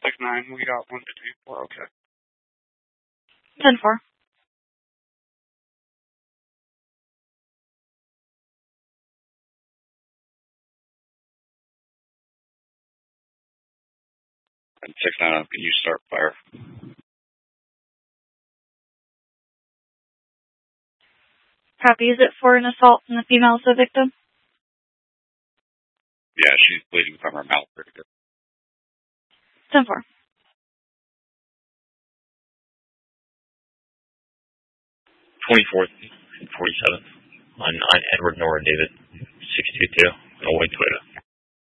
6-9, we got 154, okay. 10-4. And 6-9, can you start fire? Copy. Is it for an assault and the female is the victim? Yeah, she's bleeding from her mouth pretty good. 10-4. 24th and 47th on Edward Nora David 622, a white Toyota.